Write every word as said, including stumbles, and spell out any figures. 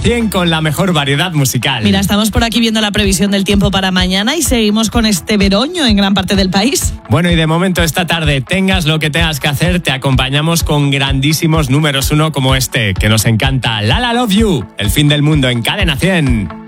cien con la mejor variedad musical. Mira, estamos por aquí viendo la previsión del tiempo para mañana y seguimos con este veroño en gran parte del país. Bueno, y de momento esta tarde, tengas lo que tengas que hacer, te acompañamos con grandísimos números uno como este, que nos encanta. La La Love You, el fin del mundo en Cadena cien.